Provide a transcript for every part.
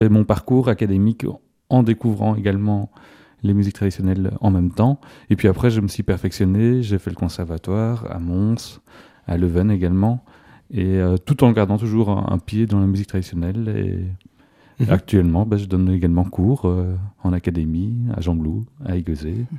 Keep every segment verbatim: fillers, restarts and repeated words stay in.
mon parcours académique en découvrant également les musiques traditionnelles en même temps. Et puis après, je me suis perfectionné. J'ai fait le conservatoire à Mons, à Leuven également. Et euh, tout en gardant toujours un, un pied dans la musique traditionnelle. Et mmh. actuellement, bah, je donne également cours euh, en académie, à Gembloux, à Aiguezé. Mmh.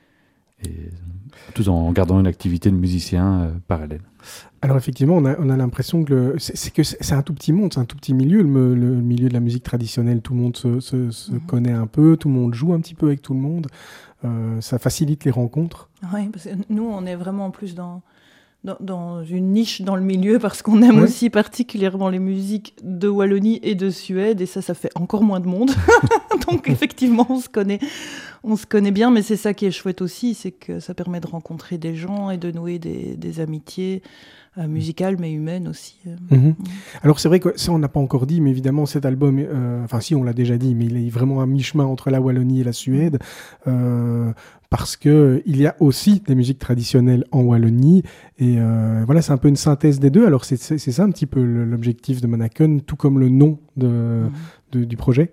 Et tout en gardant une activité de musicien euh, parallèle. Alors effectivement, on a, on a l'impression que, le, c'est, c'est que c'est un tout petit monde, c'est un tout petit milieu, le, le milieu de la musique traditionnelle. Tout le monde se, se, se mmh. connaît un peu, tout le monde joue un petit peu avec tout le monde. Euh, ça facilite les rencontres. Oui, parce que nous, on est vraiment en plus dans, dans, dans une niche dans le milieu parce qu'on aime ouais. aussi particulièrement les musiques de Wallonie et de Suède. Et ça, ça fait encore moins de monde. Donc effectivement, on se connaît. On se connaît bien, mais c'est ça qui est chouette aussi, c'est que ça permet de rencontrer des gens et de nouer des, des amitiés euh, musicales, mais humaines aussi. Mmh. Mmh. Alors c'est vrai que ça, on n'a pas encore dit, mais évidemment, cet album, euh, enfin si, on l'a déjà dit, mais il est vraiment à mi-chemin entre la Wallonie et la Suède, euh, parce qu'il y a aussi des musiques traditionnelles en Wallonie, et euh, voilà, c'est un peu une synthèse des deux. Alors c'est, c'est, c'est ça un petit peu l'objectif de Manaken, tout comme le nom de, mmh. de, du projet.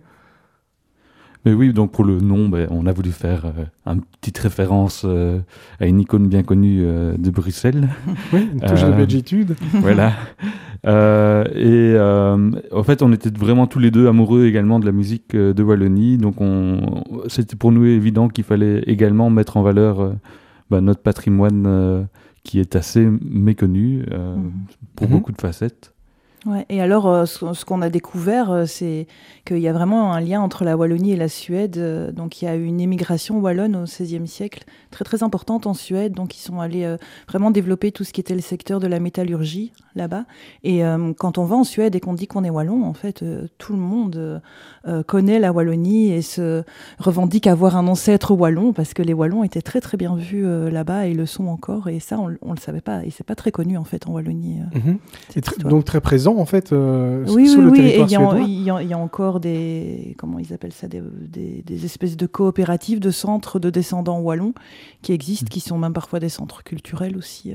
Mais oui, donc pour le nom, ben, on a voulu faire euh, une petite référence euh, à une icône bien connue euh, de Bruxelles. Oui, une touche euh, de belgitude. Voilà. Euh, et euh, en fait, on était vraiment tous les deux amoureux également de la musique euh, de Wallonie. Donc on, c'était pour nous évident qu'il fallait également mettre en valeur euh, bah, notre patrimoine euh, qui est assez méconnu euh, mmh. pour mmh. beaucoup de facettes. Ouais, et alors, euh, ce, ce qu'on a découvert, euh, c'est qu'il y a vraiment un lien entre la Wallonie et la Suède. Euh, donc, il y a eu une émigration wallonne au seizième siècle, très très importante en Suède. Donc, ils sont allés euh, vraiment développer tout ce qui était le secteur de la métallurgie là-bas. Et euh, quand on va en Suède et qu'on dit qu'on est wallon, en fait, euh, tout le monde euh, connaît la Wallonie et se revendique avoir un ancêtre wallon parce que les Wallons étaient très très bien vus euh, là-bas et le sont encore. Et ça, on ne le savait pas. Et c'est pas très connu en fait en Wallonie. Euh, mmh. Et tr- donc très présent en fait euh, oui, sur oui, le oui. territoire Et il y, a, suédois. il y a encore des, comment ils appellent ça, des, des, des espèces de coopératives, de centres de descendants wallons qui existent, mmh. qui sont même parfois des centres culturels aussi.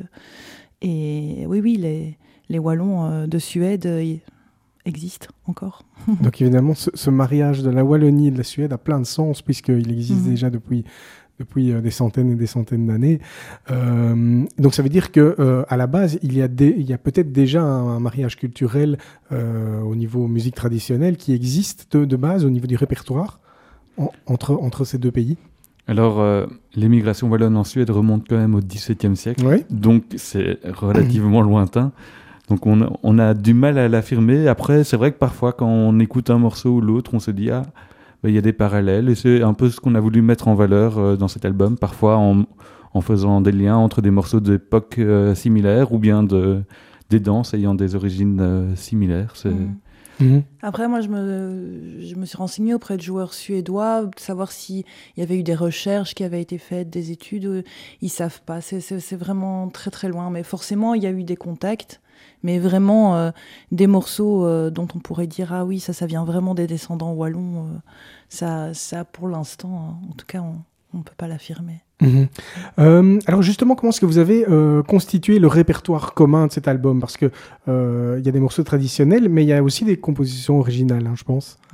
Et oui, oui, les, les Wallons de Suède existent encore. Donc évidemment, ce, ce mariage de la Wallonie et de la Suède a plein de sens puisqu'il existe mmh. déjà depuis... depuis euh, des centaines et des centaines d'années. Euh, donc ça veut dire qu'à euh, la base, il y a, des, il y a peut-être déjà un, un mariage culturel euh, au niveau musique traditionnelle qui existe de, de base au niveau du répertoire en, entre, entre ces deux pays. Alors, euh, l'émigration wallonne en Suède remonte quand même au dix-septième siècle, oui. donc c'est relativement lointain. Donc on a, on a du mal à l'affirmer. Après, c'est vrai que parfois, quand on écoute un morceau ou l'autre, on se dit « Ah, il y a des parallèles » et c'est un peu ce qu'on a voulu mettre en valeur euh, dans cet album, parfois en, en faisant des liens entre des morceaux d'époque euh, similaires ou bien de, des danses ayant des origines euh, similaires. C'est... Mmh. Mmh. Après, moi, je me, je me suis renseignée auprès de joueurs suédois, de savoir s'il y avait eu des recherches qui avaient été faites, des études. Ils ne savent pas, c'est, c'est, c'est vraiment très très loin. Mais forcément, il y a eu des contacts. Mais vraiment, euh, des morceaux euh, dont on pourrait dire « Ah oui, ça, ça vient vraiment des descendants wallons euh, », ça, ça, pour l'instant, hein, en tout cas, on ne peut pas l'affirmer. Mmh. Euh, alors justement, comment est-ce que vous avez euh, constitué le répertoire commun de cet album ? Parce qu'il euh, y a des morceaux traditionnels, mais il y a aussi des compositions originales, hein, je pense. Mmh.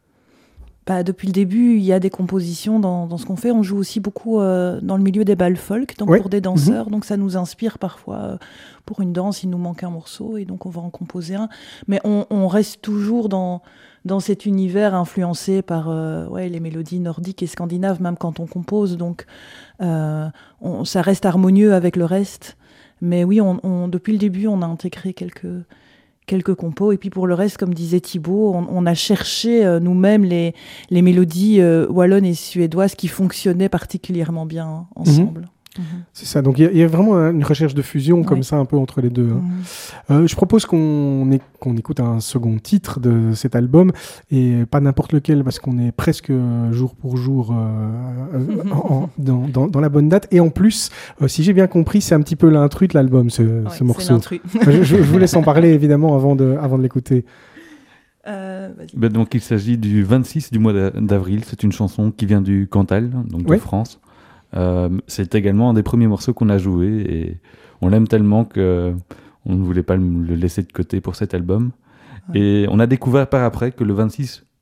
Bah, depuis le début, il y a des compositions dans, dans ce qu'on fait. On joue aussi beaucoup euh, dans le milieu des bals folk, donc ouais. pour des danseurs. Mmh. Donc ça nous inspire parfois. Euh, pour une danse, il nous manque un morceau et donc on va en composer un. Mais on, on reste toujours dans, dans cet univers influencé par euh, ouais, les mélodies nordiques et scandinaves, même quand on compose. Donc euh, on, ça reste harmonieux avec le reste. Mais oui, on, on, depuis le début, on a intégré quelques... quelques compos, et puis pour le reste, comme disait Thibaut, on, on a cherché euh, nous-mêmes les, les mélodies euh, wallonnes et suédoises qui fonctionnaient particulièrement bien hein, ensemble. Mmh. Mmh. C'est ça, donc il y, y a vraiment une recherche de fusion ouais. comme ça un peu entre les deux. Hein. Mmh. Euh, je propose qu'on, é- qu'on écoute un second titre de cet album, et pas n'importe lequel, parce qu'on est presque jour pour jour euh, en, dans, dans, dans la bonne date, et en plus, euh, si j'ai bien compris, c'est un petit peu l'intrus de l'album, ce, ouais, ce morceau. C'est l'intrus. je, je, je vous laisse en parler évidemment avant de, avant de l'écouter. Euh, ben donc il s'agit du vingt-six du mois d'avril, c'est une chanson qui vient du Cantal, donc de oui. France. Euh, c'est également un des premiers morceaux qu'on a joué et on l'aime tellement qu'on ne voulait pas le laisser de côté pour cet album. Ouais. Et on a découvert par après que le vingt-six